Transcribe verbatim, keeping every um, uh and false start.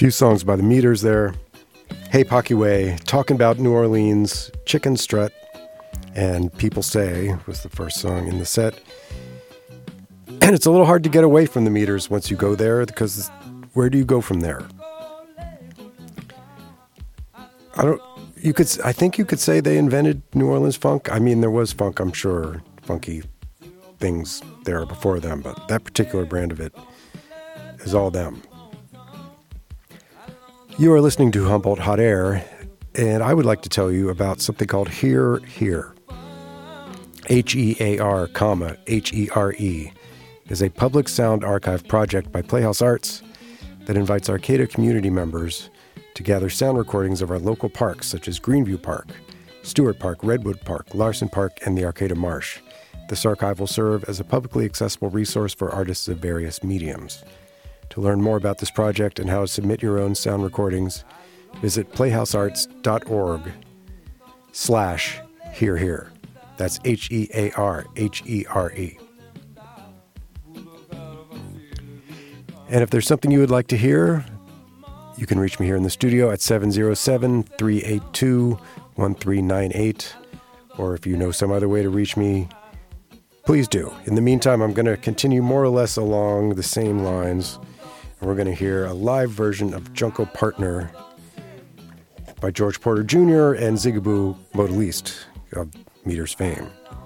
Few songs by the Meters there. Hey Pocky Way, Talking About New Orleans, Chicken Strut, and People Say was the first song in the set. And it's a little hard to get away from the Meters once you go there, because where do you go from there? I don't, you could, I think you could say they invented New Orleans funk. I mean, there was funk, I'm sure, funky things there before them, but that particular brand of it is all them. You are listening to Humboldt Hot Air, and I would like to tell you about something called Hear Here. H E A R, comma, H E R E, is a public sound archive project by Playhouse Arts that invites Arcata community members to gather sound recordings of our local parks, such as Greenview Park, Stewart Park, Redwood Park, Larson Park, and the Arcata Marsh. This archive will serve as a publicly accessible resource for artists of various mediums. To learn more about this project and how to submit your own sound recordings, visit playhousearts.org slash hear here. That's H E A R H E R E. And if there's something you would like to hear, you can reach me here in the studio at seven oh seven, three eight two, one three nine eight. Or if you know some other way to reach me, please do. In the meantime, I'm going to continue more or less along the same lines. And we're going to hear a live version of Jungle Partner by George Porter Junior and Zigaboo Modaliste of Meters fame.